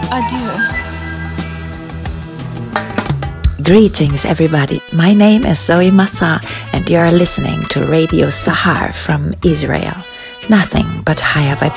Adieu. Greetings, everybody. My name is Zoe Massa, and you are listening to Radio Sahar from Israel. Nothing but higher vibration.